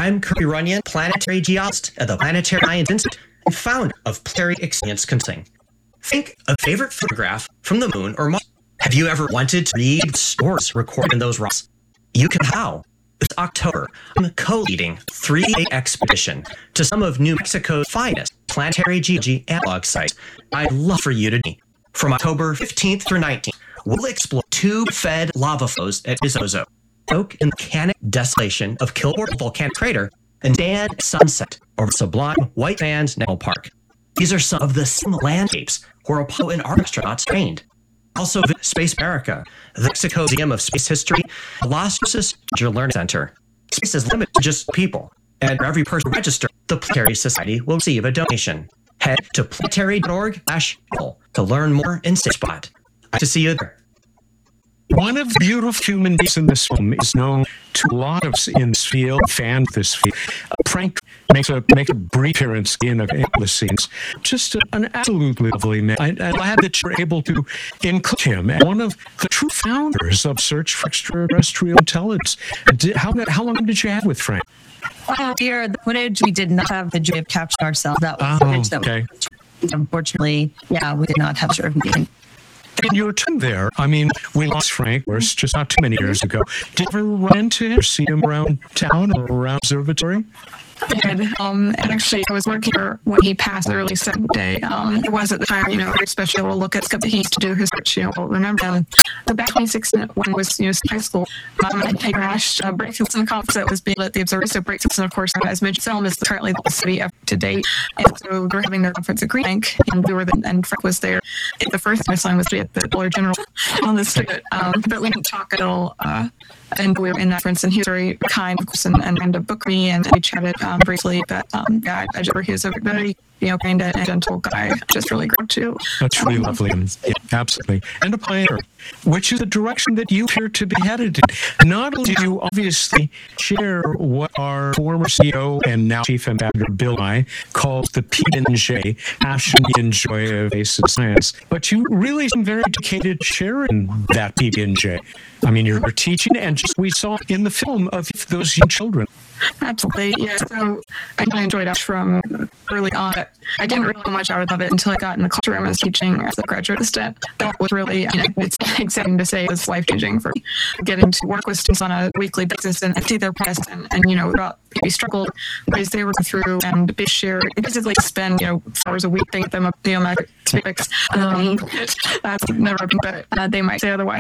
I'm Kirby Runyon, planetary geologist at the Planetary Science Institute and founder of Planetary Experience Consulting. Think of a favorite photograph from the moon or Mars. Have you ever wanted to read stories recorded in those rocks? You can how. This October, I'm co-leading a 3-day expedition to some of New Mexico's finest planetary geology analog sites. I'd love for you to meet. From October 15th through 19th, we'll explore tube-fed lava flows at Izozo, soak in the volcanic desolation of Kilgore Volcanic Crater, and stand at sunset over sublime White Sands National Park. These are some of the same landscapes where Apollo and our astronauts trained. Also visit Space America, the Mexico Museum of Space History, the Los Angeles Learning Center. Space is limited to just people, and for every person registered, the Planetary Society will receive a donation. Head to planetary.org/people to learn more and stay spot. I hope to see you there. One of the beautiful human beings in this film is known to a lot of us in this field, fans of this field. Frank makes a brief appearance in a couple of scenes. Just an absolutely lovely man. I'm glad that you're able to include him as one of the true founders of Search for Extraterrestrial Intelligence. How long did you have with Frank? Here, the footage, we did not have the joy of capturing ourselves. That was footage that okay. Unfortunately, we did not have the joy of meeting. In your time there, I mean, we lost Frank, of course, just not too many years ago. Did you ever run into him or see him around town or around observatory? I did. And actually, I was working here when he passed early second day. It was at the time, very special to look at stuff that he used to do his research. Remember the back 2016 when I was high school, I crashed breakthroughs in a conference that was being at the observatory. So breakthroughs, and of course, as Midge Film is currently the city up to date. And so we were having their conference at Green Bank, and and Frank was there. The first time I saw him was at the Dollar General on the street. But we didn't talk at all. And we were in that conference, and he was very kind, of course, and to book me, and we chatted briefly. But I just he was a very kind and gentle guy. Just really great too. That's really lovely. Yeah, absolutely. And a pioneer, which is the direction that you appear to be headed in. Not only do you obviously share what our former CEO and now Chief Ambassador Bill Nye calls the PBNJ, Passion and Joy of Basic Science, but you really seem very dedicated to sharing that PBNJ. I mean, you're teaching, and just we saw in the film of those young children. Absolutely, yeah. So I really enjoyed it from early on. I didn't really know much out of it until I got in the classroom as teaching as a graduate assistant. That was really, it's exciting to say, it was life-changing for me. Getting to work with students on a weekly basis and see their progress and throughout maybe struggled ways they were going through and be shared. Basically spend, hours a week thinking them up magic topics. That's never been, but they might say otherwise.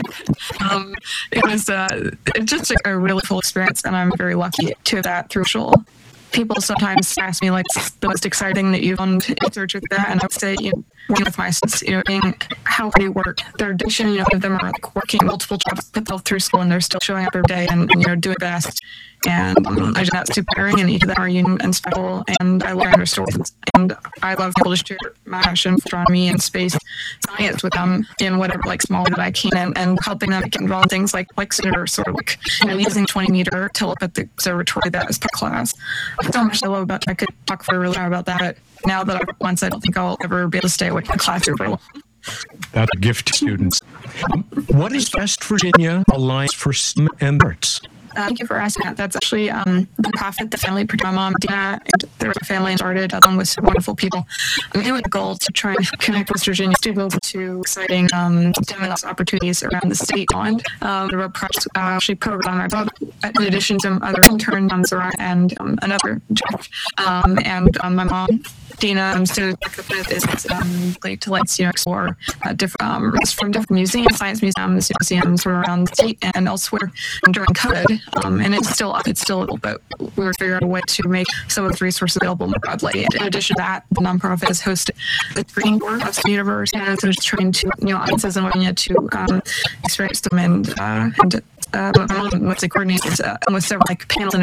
It was just a really full experience, and I'm very lucky to have that through Shoal. People sometimes ask me, the most exciting that you've done in research with that, and I would say, one of my students, how hard you work. Their addiction, of them are working multiple jobs, put them through school, and they're still showing up every day and doing best. And that's inspiring, and each of them are unique and special, and I love their stories. And I love being able to share my passion for astronomy and space science with them in whatever small that I can, and helping them get involved in things like universe, or using 20-meter telescope at the observatory. That is per class. So much I love about. I could talk for a really long about that. But now that I've once, I don't think I'll ever be able to stay away from the classroom for a while. That's a gift to students. What is West Virginia Alliance for STEM and Arts? Thank you for asking that. That's actually a nonprofit the family, my mom, Dina, and their family started along with some wonderful people. It was a goal to try and connect West Virginia students to exciting STEM opportunities around the state. And there were actually program I brought, in addition to other interns and another job. And my mom, Dina, so is to explore different from different museums, science museums from around the state and elsewhere during COVID. And it's still up, but we were figuring out a way to make some of the resources available more broadly. And in addition to that, the nonprofit has hosted the Green Board of the Universe, and so it's trying to, audiences in Virginia to experience them and my mom coordinates with several panels and